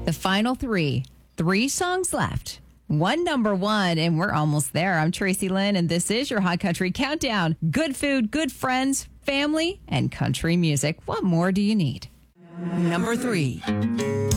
The final three. 3 songs left. One number one, and we're almost there. I'm Tracy Lynn, and this is your Hot Country Countdown. Good food, good friends, family, and country music. What more do you need? Number 3.